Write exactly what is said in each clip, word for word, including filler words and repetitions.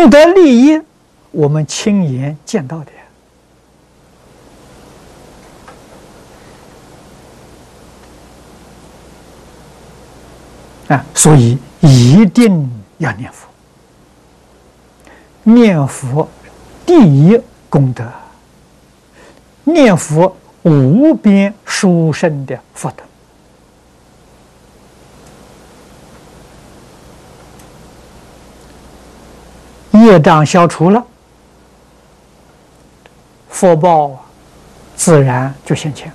功德利益，我们亲眼见到的。啊，所以一定要念佛。念佛第一功德，念佛无边殊胜的福德。业障消除了，福报啊，自然就现前。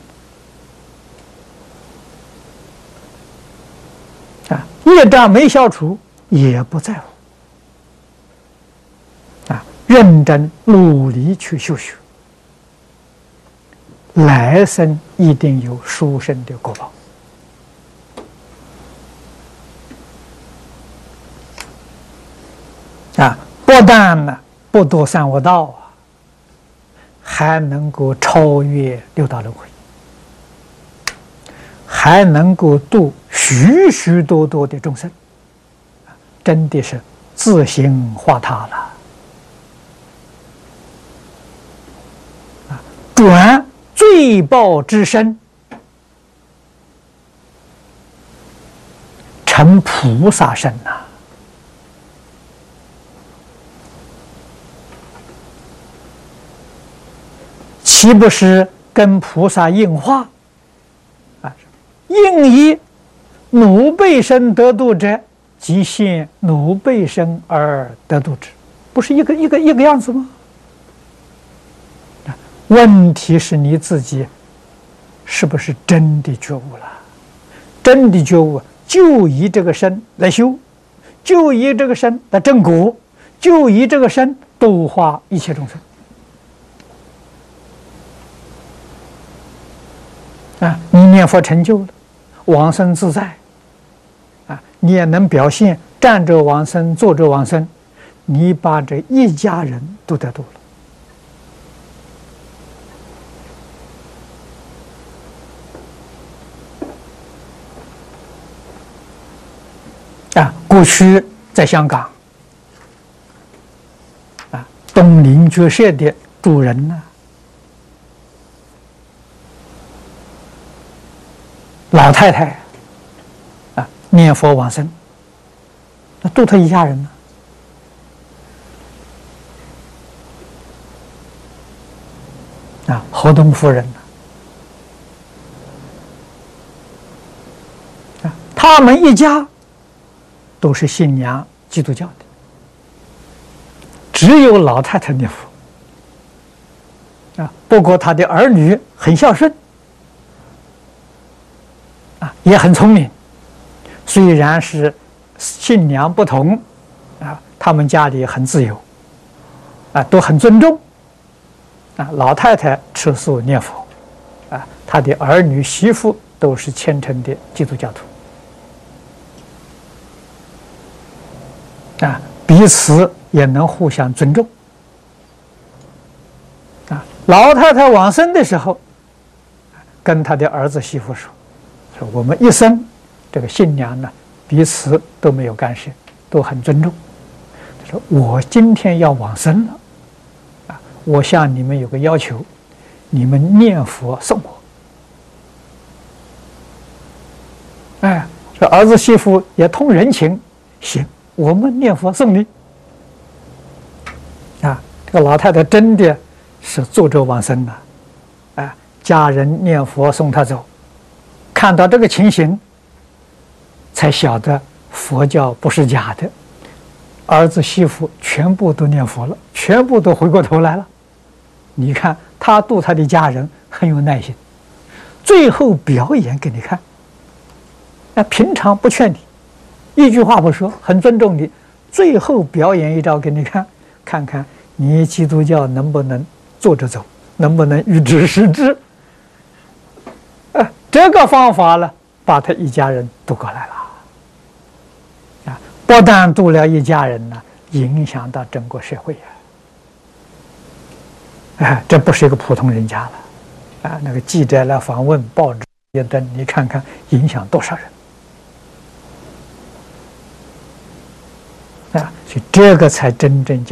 啊，业障没消除也不在乎。啊，认真努力去修学，来生一定有殊胜的果报。啊。不但呢不堕三恶道啊，还能够超越六道轮回，还能够度许许多多的众生，真的是自行化他了。啊，转罪报之身，成菩萨身呐、啊。岂不是跟菩萨应化啊？应以奴辈身得度者，即现奴辈身而得度之，不是一个一个一个样子吗？问题是你自己是不是真的觉悟了？真的觉悟，就以这个身来修，就以这个身来正果，就以这个身度化一切众生。啊，你念佛成就了，往生自在，啊，你也能表现站着往生，坐着往生，你把这一家人都得度了。啊，过去在香港，啊，东林觉社的主人呢、啊。老太太啊，念佛往生，那度他一家人呢？啊，河东夫人呢？啊，他们一家都是信仰基督教的，只有老太太念佛。啊，不过他的儿女很孝顺。啊，也很聪明，虽然是信仰不同，啊，他们家里很自由，啊，都很尊重，啊，老太太吃素念佛，啊，他的儿女媳妇都是虔诚的基督教徒，啊，彼此也能互相尊重，啊，老太太往生的时候，跟他的儿子媳妇说。我们一生这个信仰呢，彼此都没有干涉，都很尊重。他说：“我今天要往生了，啊，我向你们有个要求，你们念佛送我。”哎，这儿子媳妇也通人情，行，我们念佛送你。啊，这个老太太真的是坐着往生了，啊，家人念佛送她走。看到这个情形，才晓得佛教不是假的，儿子媳妇全部都念佛了，全部都回过头来了。你看他度他的家人很有耐心，最后表演给你看。那平常不劝你，一句话不说，很尊重你，最后表演一招给你看，看看你基督教能不能坐着走，能不能预知时至。这个方法呢，把他一家人渡过来了，啊，不但渡了一家人呢，影响到整个社会呀，哎，这不是一个普通人家了，啊，那个记者来访问，报纸也登，你看看影响多少人，啊，所以这个才真正叫